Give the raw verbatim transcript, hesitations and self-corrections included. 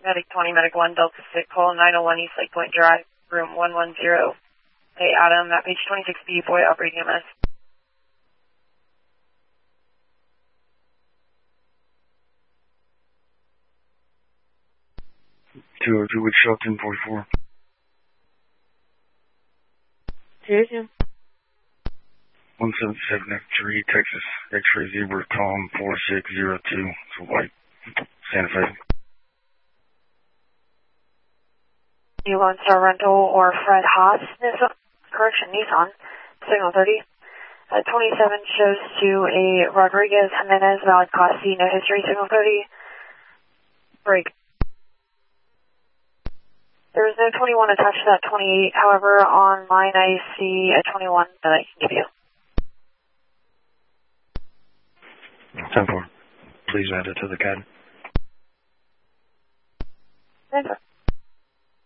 Medic twenty, Medic one, Delta six, call nine oh one East Lake Point Drive, room one one zero. Hey, Adam, at page twenty-six B, boy, operating M S. two oh two with Shelton forty-four. two oh two. one seven seven F three, Texas, X-ray Zebra, Tom four six zero two, it's a white Santa Fe. New Lone Star Rental or Fred Haas, Nissan, correction, Nissan, signal thirty. Uh, twenty-seven shows to a Rodriguez Jimenez, valid class C, no history, signal thirty. Break. There is no twenty-one attached to that twenty-eight, however, on line I see a twenty-one that I can give you. ten four, please add it to the C A D.